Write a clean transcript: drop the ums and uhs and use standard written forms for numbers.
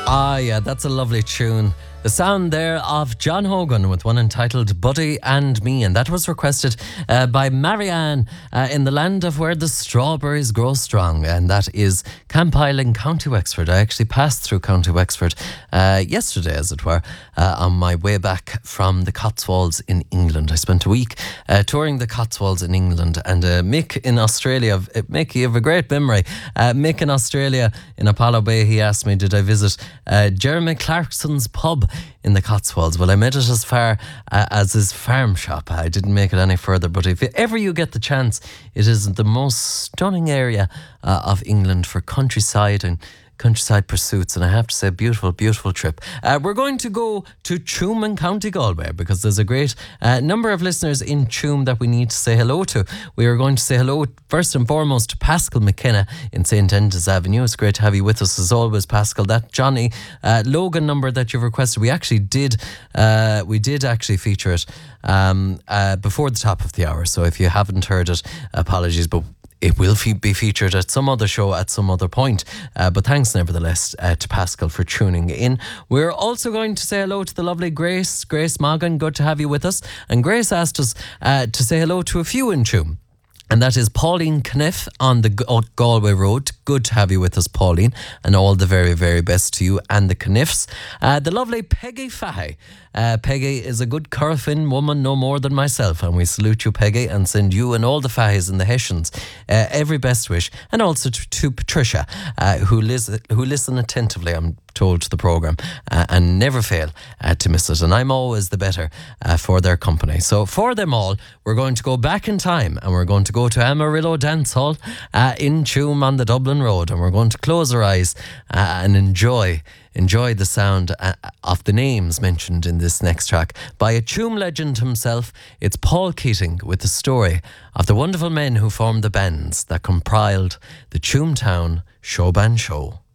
Ah, yeah, that's a lovely tune. The sound there of John Hogan with one entitled Buddy and Me, and that was requested by Marianne in the land of where the strawberries grow strong, and that is Campiling, County Wexford. I actually passed through County Wexford yesterday, as it were, on my way back from the Cotswolds in England. I spent a week touring the Cotswolds in England, and Mick in Australia, Mick, you have a great memory. Mick in Australia, in Apollo Bay, he asked me, did I visit Jeremy Clarkson's pub in the Cotswolds? Well, I made it as far as his farm shop. I didn't make it any further, but if ever you get the chance, it is the most stunning area of England for countryside and countryside pursuits, and I have to say, beautiful, beautiful trip. We're going to go to Tuam in County Galway because there's a great number of listeners in Tuam that we need to say hello to. We are going to say hello first and foremost to Pascal McKenna in St. Enda's Avenue. It's great to have you with us as always, Pascal. That Johnny Logan number that you've requested, we did actually feature it before the top of the hour, so if you haven't heard it, apologies, but it will be featured at some other show at some other point. But thanks nevertheless to Pascal for tuning in. We're also going to say hello to the lovely Grace Moggan. Good to have you with us. And Grace asked us to say hello to a few in Tuam. And that is Pauline Kniff on the Galway Road. Good to have you with us, Pauline, and all the very, very best to you and the Kniffs. The lovely Peggy Fahy. Peggy is a good Corofin woman, no more than myself, and we salute you, Peggy, and send you and all the Fahys and the Hessians every best wish. And also to Patricia, who listen attentively, I'm told, to the programme and never fail to miss it. And I'm always the better for their company. So for them all, we're going to go back in time and we're going to go to Amarillo Dance Hall in Tuam on the Dublin Road, and we're going to close our eyes and enjoy the sound of the names mentioned in this next track by a Tuam legend himself. It's Paul Keating with the story of the wonderful men who formed the bands that compiled the Tuam Town Showband Show.